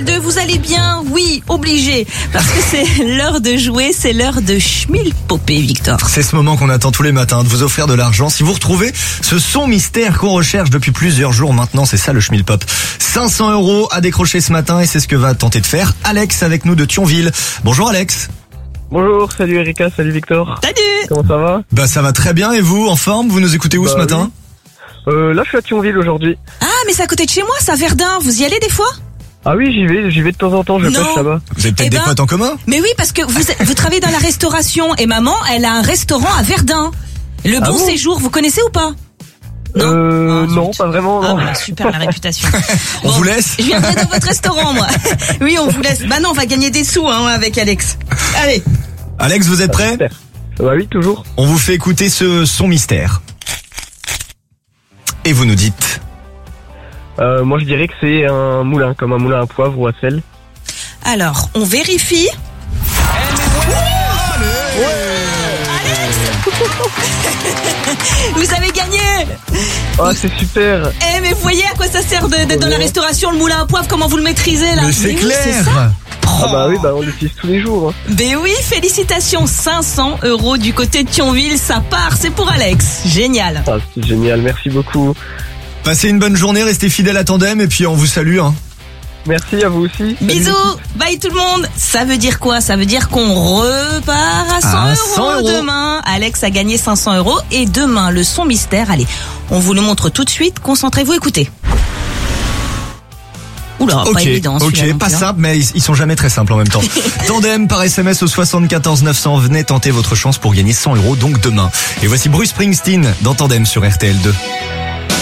RTL2, vous allez bien? Oui, obligé. Parce que c'est l'heure de jouer, c'est l'heure de Schmilpopé, Victor. C'est ce moment qu'on attend tous les matins, de vous offrir de l'argent. Si vous retrouvez ce son mystère qu'on recherche depuis plusieurs jours maintenant, c'est ça le Schmilpop. 500 € à décrocher ce matin et c'est ce que va tenter de faire Alex avec nous de Thionville. Bonjour Alex. Bonjour, salut Erika, salut Victor. Salut! Comment ça va? Bah ça va très bien et vous, en forme? Vous nous écoutez où ce matin? Là je suis à Thionville aujourd'hui. Ah, mais c'est à côté de chez moi, ça, Verdun. Vous y allez des fois? Ah oui, j'y vais de temps en temps, je Non. pêche là-bas. Vous avez peut-être Eh des ben, potes en commun? Mais oui, parce que vous travaillez dans la restauration et maman, elle a un restaurant à Verdun. Le Ah Bon bon Séjour, vous connaissez ou pas? Non, zut. pas vraiment, Ah non. bah, super la réputation. On vous laisse? Je viendrai dans votre restaurant, moi. Oui, on vous laisse. Bah non, on va gagner des sous avec Alex. Allez. Alex, vous êtes prêt? Super. Bah oui, toujours. On vous fait écouter ce son mystère. Et vous nous dites... Moi je dirais que c'est un moulin, comme un moulin à poivre ou à sel. Alors, on vérifie. Vous avez gagné. Ah c'est super. Mais vous voyez à quoi ça sert d'être dans la restauration, le moulin à poivre, comment vous le maîtrisez là? Mais c'est oui, clair! c'est ça. Ah bah oui, bah on l'utilise tous les jours. Hein. Ben oui, félicitations, 500 € du côté de Thionville, ça part, c'est pour Alex. Génial. Ah c'est génial, merci beaucoup. Passez une bonne journée, restez fidèles à Tandem et puis on vous salue. Hein. Merci à vous aussi. Salut. Bisous, bye tout le monde. Ça veut dire quoi? Ça veut dire qu'on repart à 100 100 € € demain. Alex a gagné 500 € et demain, le son mystère. Allez, on vous le montre tout de suite. Concentrez-vous, écoutez. Oula, pas évident. Ok, celui-là non pas plus, hein. simple, mais ils sont jamais très simples en même temps. Tandem par SMS au 74 900. Venez tenter votre chance pour gagner 100 €, donc demain. Et voici Bruce Springsteen dans Tandem sur RTL2.